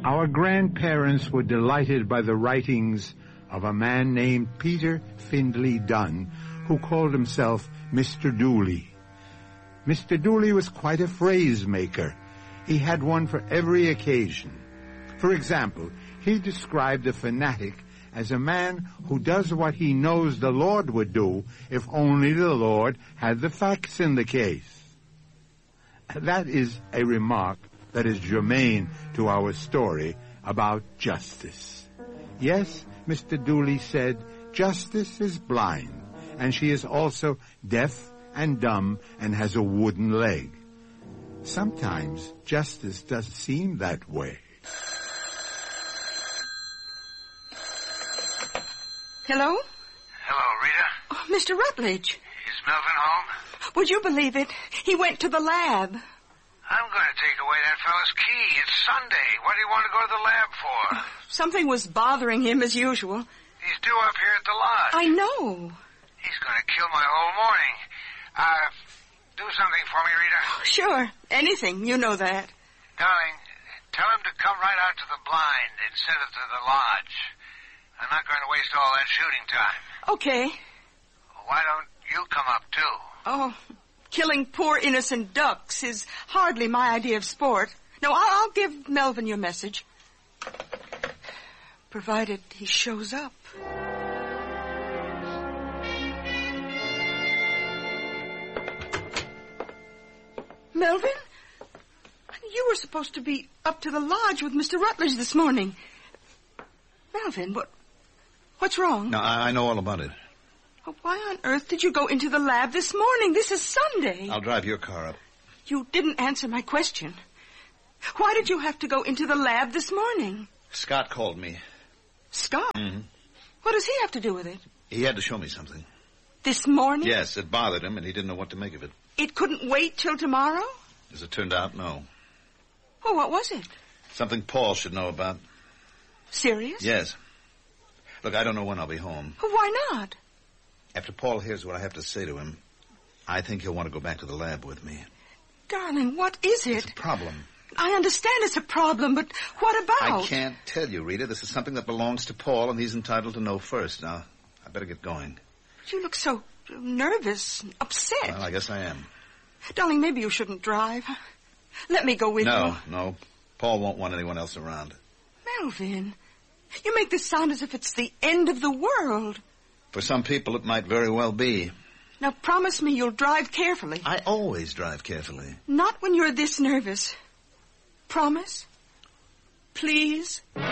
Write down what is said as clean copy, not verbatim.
Our grandparents were delighted by the writings of a man named Peter Findlay Dunn, who called himself Mr. Dooley. Mr. Dooley was quite a phrase maker. He had one for every occasion. For example, he described a fanatic as a man who does what he knows the Lord would do if only the Lord had the facts in the case. That is a remark that is germane to our story about justice. Yes, Mr. Dooley said, justice is blind, and she is also deaf and dumb and has a wooden leg. Sometimes justice does seem that way. Hello? Hello, Rita. Oh, Mr. Rutledge. Is Melvin home? Would you believe it? He went to the lab. I'm going to take away that fellow's key. It's Sunday. What do you want to go to the lab for? Something was bothering him as usual. He's due up here at the lodge. I know. He's going to kill my whole morning. Do something for me, Rita. Sure. Anything. You know that. Darling, tell him to come right out to the blind instead of to the lodge. I'm not going to waste all that shooting time. Okay. Why don't you come up, too? Oh, killing poor innocent ducks is hardly my idea of sport. No, I'll give Melvin your message. Provided he shows up. Melvin? You were supposed to be up to the lodge with Mr. Rutledge this morning. Melvin, what's wrong? No, I know all about it. Well, why on earth did you go into the lab this morning? This is Sunday. I'll drive your car up. You didn't answer my question. Why did you have to go into the lab this morning? Scott called me. Scott? Mm-hmm. What does he have to do with it? He had to show me something. This morning? Yes, it bothered him, and he didn't know what to make of it. It couldn't wait till tomorrow? As it turned out, no. Well, what was it? Something Paul should know about. Serious? Yes. Look, I don't know when I'll be home. Well, why not? After Paul hears what I have to say to him, I think he'll want to go back to the lab with me. Darling, what is it? It's a problem. I understand it's a problem, but what about? I can't tell you, Rita. This is something that belongs to Paul, and he's entitled to know first. Now, I better get going. You look so nervous and upset. Well, I guess I am. Darling, maybe you shouldn't drive. Let me go with you. No. Paul won't want anyone else around. Melvin, you make this sound as if it's the end of the world. For some people, it might very well be. Now, promise me you'll drive carefully. I always drive carefully. Not when you're this nervous. Promise? Please?